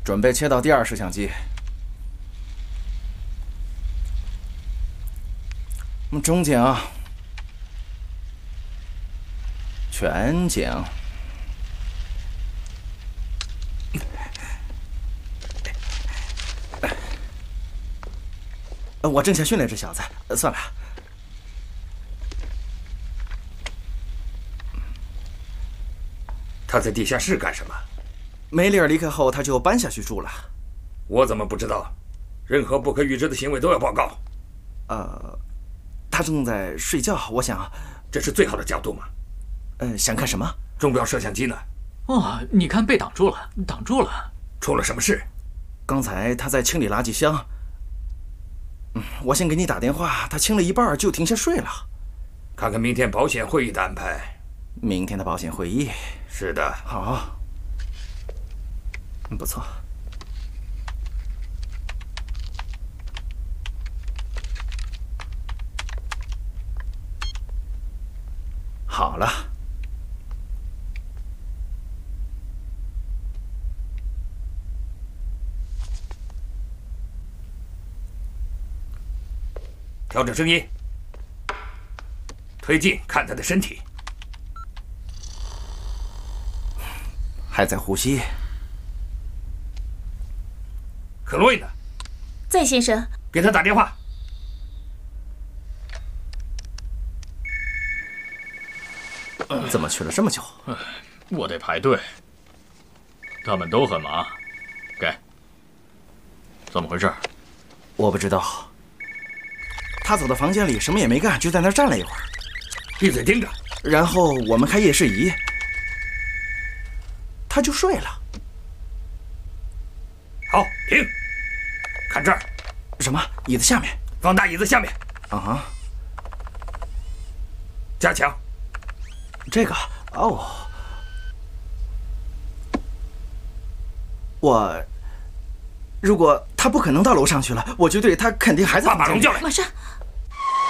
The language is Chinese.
准备切到第2摄像机。中景、全景。我正想训练这小子，算了。 他在地下室干什么？ 梅丽尔离开后，他就搬下去住了。 我怎么不知道？任何不可预知的行为都要报告。 他正在睡觉，我想， 这是最好的角度吗？ 想看什么？ 钟表摄像机呢？ 哦，你看被挡住了，挡住了。 出了什么事？ 刚才他在清理垃圾箱。我先给你打电话，他清了一半就停下睡了。 看看明天保险会议的安排。 明天的保险会议？ 是的。 好，不错。好了。 调整声音，推进，看他的身体， 还在呼吸。 克洛伊呢？ 在，先生。 给他打电话。 怎么去了这么久？ 我得排队。他们都很忙。给。怎么回事？ 我不知道。他走到房间里，什么也没干，就在那儿站了一会儿， 闭嘴盯着。 然后我们开夜视仪，他就睡了。 好，停！看这儿。 什么？椅子下面？ 放大椅子下面。加强。 这个哦，如果他不可能到楼上去了，我就对他肯定还在。 把马龙叫来。 马上。